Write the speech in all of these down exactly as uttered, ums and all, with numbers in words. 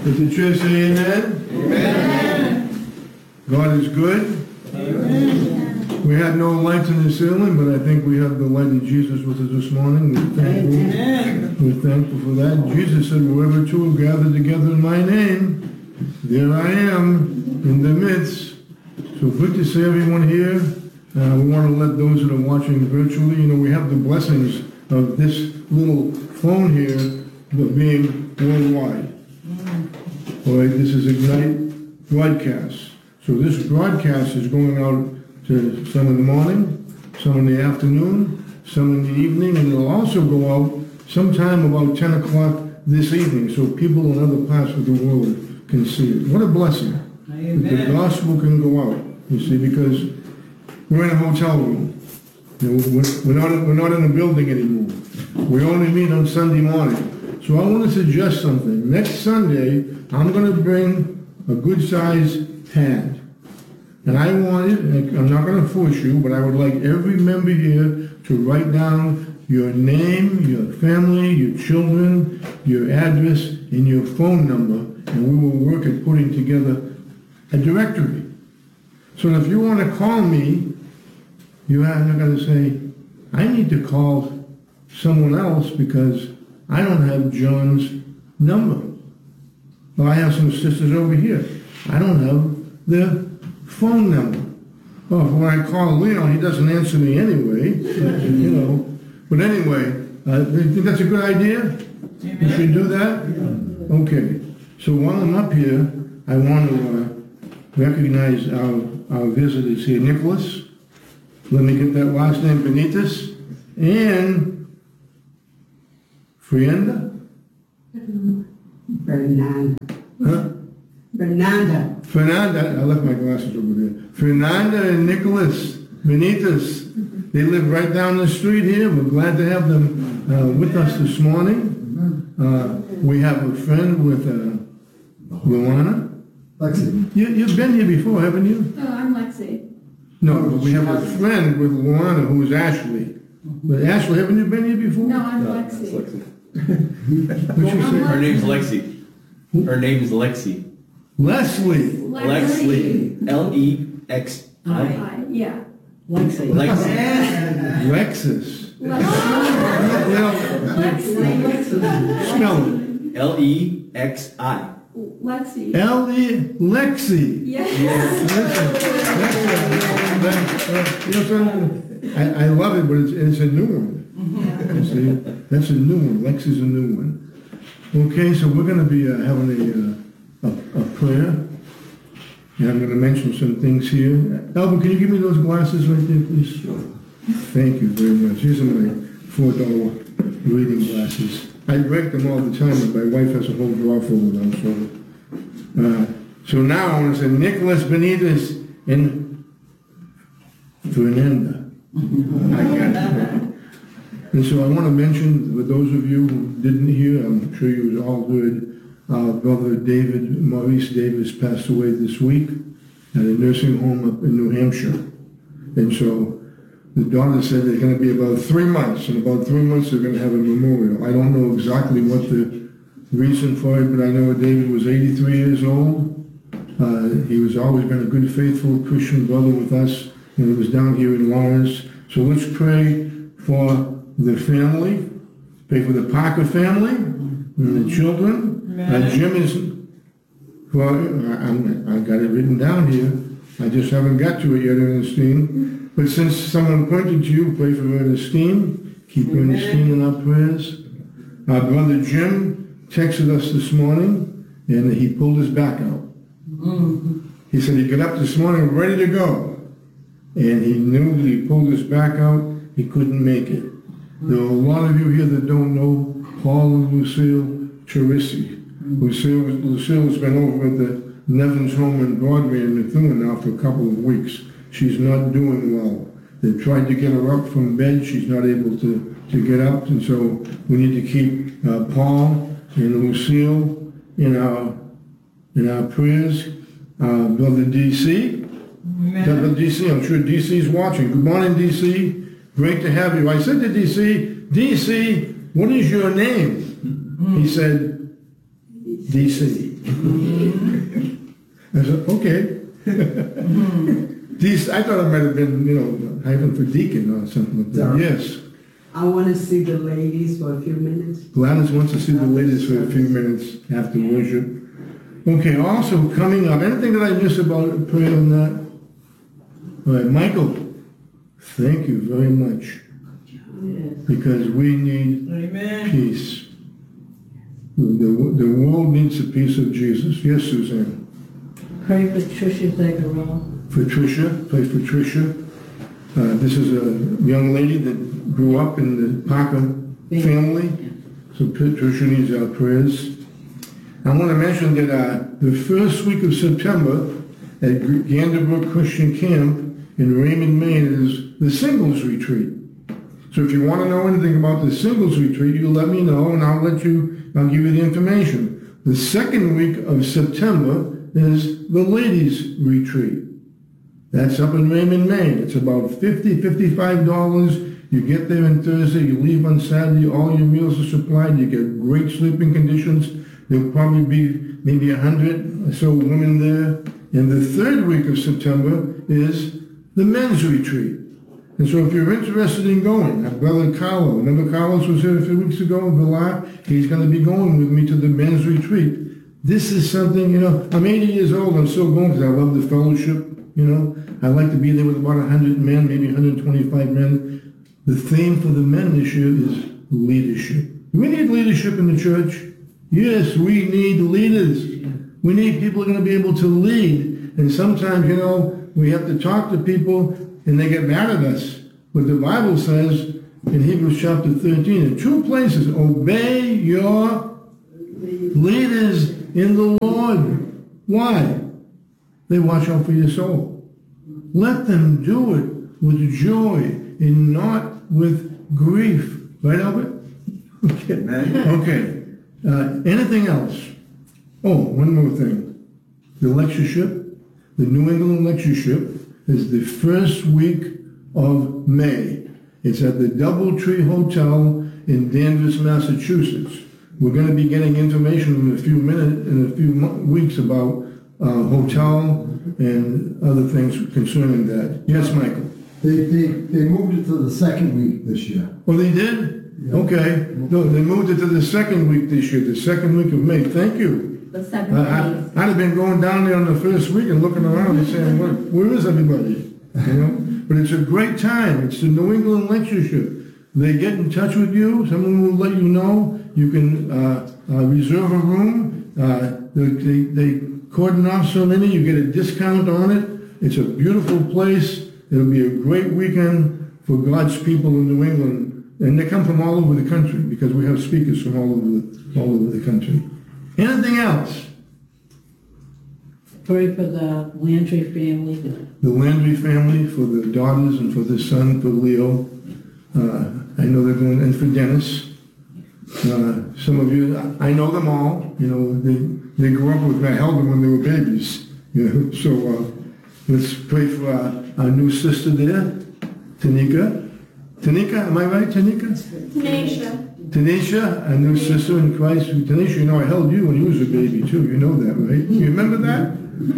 Let the church say amen. Amen. God is good. Amen. We had no lights in the ceiling, but I think we have the light of Jesus with us this morning. We're thankful. Amen. We're thankful for that. Jesus said, wherever two are gathered together in my name, there I am in the midst. So good to see everyone here. Uh, we want to let those that are watching virtually, you know, we have the blessings of this little phone here being worldwide. All right, this is Ignite broadcast. So this broadcast is going out to some in the morning, some in the afternoon, some in the evening, and it'll also go out sometime about ten o'clock this evening, so people in other parts of the world can see it. What a blessing. Amen. That the gospel can go out, you see, because we're in a hotel room. You know, we're, we're, not, we're not in a building anymore. We only meet on Sunday morning. So I want to suggest something. Next Sunday, I'm going to bring a good-sized pad. And I want it, I'm not going to force you, but I would like every member here to write down your name, your family, your children, your address, and your phone number, and we will work at putting together a directory. So if you want to call me, you have got to say, I need to call someone else because I don't have John's number. Well, I have some sisters over here. I don't have their phone number. Well, when I call Leon, he doesn't answer me anyway, you know. But anyway, uh, you think that's a good idea? Amen. You should do that? Yeah. Okay. So while I'm up here, I want to uh, recognize our, our visitors here. Nicholas, let me get that last name, Benitez, and Frienda? Fernanda. Huh? Fernanda. Fernanda, I left my glasses over there. Fernanda and Nicholas Benitez, they live right down the street here. We're glad to have them uh, with us this morning. Uh, we have a friend with uh, Luana. Lexi. You, you've been here before, haven't you? Oh, I'm Lexi. No, but we have a friend with Luana who is Ashley. But Ashley, haven't you been here before? No, I'm No, Lexi. that's Lexi. What'd you say? Her name's Lexi. Her name is Lexi. Leslie. Lexi. L E X I. I, yeah. Lexi. Lexi. Lexus. Lexi. You know, Lexi. spell it. L E X I. Lexi. L E Lexi. Yes. Listen, that's, uh, you know, so I, I love it, but it's, it's a new one. You see, that's a new one. Lexi's a new one. Okay, so we're going to be uh, having a, uh, a, a prayer. And I'm going to mention some things here. Alvin, can you give me those glasses right there, please? Thank you very much. These are my four dollar reading glasses. I break them all the time, but my wife has a whole drawer full of them. So, uh, so now I want to say Nicholas Benitez and Fernanda. I got it. And so I want to mention, for those of you who didn't hear, I'm sure you all heard, uh, Brother David, Maurice Davis passed away this week at a nursing home up in New Hampshire. And so the daughter said it's going to be about three months. In about three months, they're going to have a memorial. I don't know exactly what the reason for it, but I know David was eighty-three years old. Uh, he was always been a good, faithful Christian brother with us when he was down here in Lawrence. So let's pray for the family, pray for the Parker family and the children. Uh, Jim is, well, I'm, I got it written down here. I just haven't got to it yet, Ernestine. But since someone pointed to you, pray for Ernestine. Keep Ernestine in our prayers. Our brother Jim texted us this morning, and he pulled his back out. He said he got up this morning ready to go, and he knew that he pulled his back out, he couldn't make it. There are a lot of you here that don't know Paul and Lucille Charisi. Lucille, Lucille has been over at the Nevins home in Broadway in Methuen now for a couple of weeks. She's not doing well. They've tried to get her up from bed. She's not able to, to get up. And so we need to keep uh, Paul and Lucille in our, in our prayers. Uh, Brother D C. Brother D C, I'm sure D C's watching. Good morning, D C. Great to have you. I said to D C, D C, what is your name? He said, D C. I said, okay. D C, I thought it might have been, you know, hyphen for deacon or something like that. Sorry. Yes. I want to see the ladies for a few minutes. Gladys wants to see the ladies for a few minutes after worship. Okay, also coming up, anything that I miss about praying on that? All right, Michael, thank you very much. Because we need Amen. peace. The, the, the world needs the peace of Jesus. Yes, Suzanne. Pray for Tricia Zagarella. For Tricia, pray for Tricia. Uh, this is a young lady that grew up in the Parker family. So Tricia needs our prayers. I want to mention that uh, the first week of September at Ganderbrook Christian Camp in Raymond, Maine is the Singles Retreat. So if you want to know anything about the Singles Retreat, you let me know and I'll let you, I'll give you the information. The second week of September is the Ladies Retreat. That's up in Raymond, Maine. It's about fifty dollars, fifty-five dollars. You get there on Thursday, you leave on Saturday, all your meals are supplied, you get great sleeping conditions. There'll probably be maybe a hundred or so women there. And the third week of September is the Men's Retreat. And so if you're interested in going, our brother Carlo, remember Carlos was here a few weeks ago in Villar? He's going to be going with me to the Men's Retreat. This is something, you know, I'm eighty years old, I'm still going because I love the fellowship, you know. I like to be there with about one hundred men, maybe one hundred twenty-five men. The theme for the men this year is leadership. Do we need leadership in the church? Yes, we need leaders. We need people who are going to be able to lead. And sometimes, you know, we have to talk to people and they get mad at us. But the Bible says in Hebrews chapter thirteen, in two places, obey your leaders in the Lord. Why? They watch out for your soul. Let them do it with joy and not with grief. Right, Albert? Okay. Okay. Uh, anything else? Oh, one more thing. The lectureship, the New England lectureship is the first week of May. It's at the Doubletree Hotel in Danvers, Massachusetts. We're going to be getting information in a few minutes, in a few mo- weeks about uh, hotel and other things concerning that. Yes, Michael? They, they, they moved it to the second week this year. Oh, they did? Yeah. Okay. No, they moved it to the second week this year, the second week of May. Thank you. The seven I, I, days. I'd have been going down there on the first week and looking around and saying, where, where is everybody? You know? But it's a great time. It's the New England lectureship. They get in touch with you. Someone will let you know. You can uh, uh, reserve a room. Uh, they, they, they cordon off so many. You get a discount on it. It's a beautiful place. It'll be a great weekend for God's people in New England. And they come from all over the country because we have speakers from all over the, all over the country. Anything else? Pray for the Landry family. The Landry family, for the daughters and for the son, for Leo. Uh, I know they're going, and for Dennis. Uh, some of you, I know them all. You know, they, they grew up with me. I held them when they were babies. You know, so uh, let's pray for our, our new sister there, Tanika. Tanika, am I right, Tanika? Tanisha. Tanisha, a new sister in Christ. Tanisha, you know, I held you when you was a baby too. You know that, right? You remember that?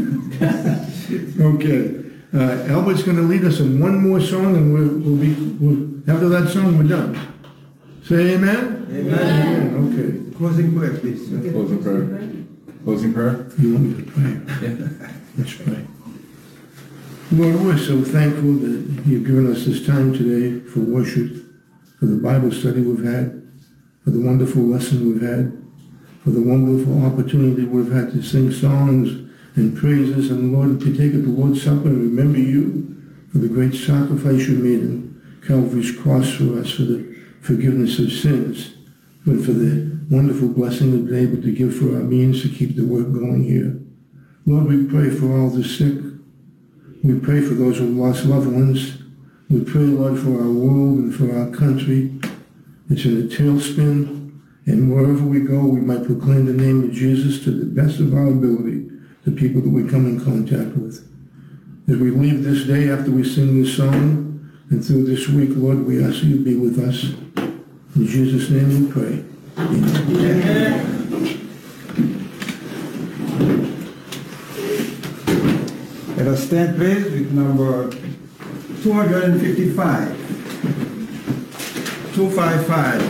Okay. Uh, Albert's going to lead us in one more song, and we'll, we'll be we'll, after that song we're done. Say amen. Amen. Amen. Okay. Closing prayer, please. Closing prayer. Closing prayer? You want me to pray? Yeah. Let's pray. Lord, we're so thankful that you've given us this time today for worship, for the Bible study we've had, for the wonderful lesson we've had, for the wonderful opportunity we've had to sing songs and praises, and Lord, to take at the Lord's Supper and remember you for the great sacrifice you made on Calvary's cross for us, for the forgiveness of sins, but for the wonderful blessing of being able to give for our means to keep the work going here. Lord, we pray for all the sick. We pray for those who have lost loved ones. We pray, Lord, for our world and for our country. It's in a tailspin, and wherever we go, we might proclaim the name of Jesus to the best of our ability to people that we come in contact with. As we leave this day after we sing this song, and through this week, Lord, we ask you to be with us. In Jesus' name we pray. Amen. Amen. stand please with number two hundred fifty-five. two fifty-five.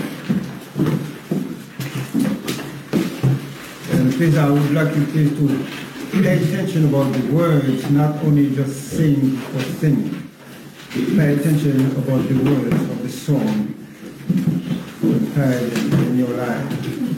And please, I would like you please to pay attention about the words, not only just sing or sing. Pay attention about the words of the song applied in, in your life.